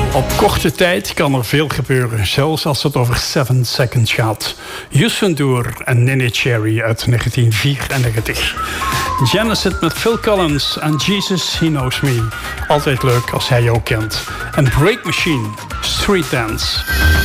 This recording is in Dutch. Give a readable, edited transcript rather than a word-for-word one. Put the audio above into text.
Op korte tijd kan er veel gebeuren, zelfs als het over 7 Seconds gaat. Youssou N'Dour en Neneh Cherry uit 1994. Genesis met Phil Collins en Jesus, He Knows Me. Altijd leuk als hij jou kent. En Break Machine, Street Dance.